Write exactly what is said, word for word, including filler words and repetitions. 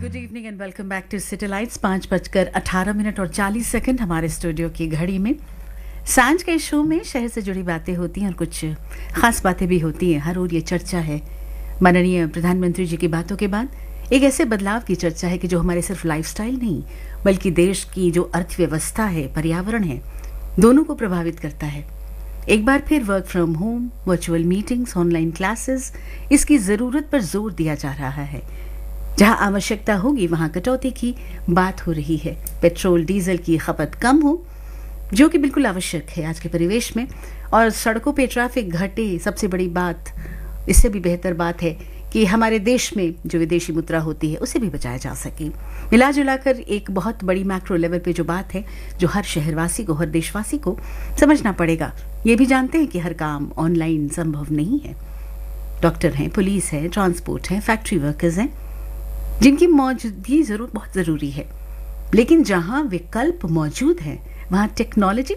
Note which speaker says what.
Speaker 1: Good evening and welcome back to सिटीलाइट्स। पाँच बजकर अठारह मिनट और चालीस सेकंड हमारे स्टूडियो की घड़ी में। सांझ के शो में शहर से जुड़ी बातें होती हैं और कुछ खास बातें भी होती हैं। हर रोज ये चर्चा है, माननीय प्रधानमंत्री जी की बातों के बाद एक ऐसे बदलाव की चर्चा है कि जो हमारे सिर्फ लाइफस्टाइल नहीं बल्कि देश की जो अर्थव्यवस्था है, पर्यावरण है, दोनों को प्रभावित करता है। एक बार फिर work from home, virtual meetings, online classes, इसकी ज़रूरत पर जोर दिया जा रहा है। जहां आवश्यकता होगी वहां कटौती की बात हो रही है। पेट्रोल डीजल की खपत कम हो, जो कि बिल्कुल आवश्यक है आज के परिवेश में, और सड़कों पे ट्रैफिक घटे। सबसे बड़ी बात, इससे भी बेहतर बात है कि हमारे देश में जो विदेशी मुद्रा होती है उसे भी बचाया जा सके। मिला जुलाकर एक बहुत बड़ी मैक्रो लेवल पे जो बात है, जो हर शहरवासी को, हर देशवासी को समझना पड़ेगा। ये भी जानते हैं कि हर काम ऑनलाइन संभव नहीं है। डॉक्टर हैं, पुलिस है, ट्रांसपोर्ट है, फैक्ट्री वर्कर्स हैं, जिनकी मौजूदगी जरूर बहुत ज़रूरी है। लेकिन जहां विकल्प मौजूद है वहां टेक्नोलॉजी